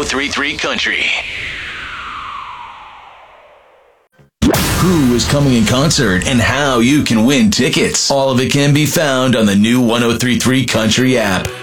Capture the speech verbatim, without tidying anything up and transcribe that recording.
three point three Country. Who is coming in concert and how you can win tickets. All of it can be found on the new one oh three point three Country app.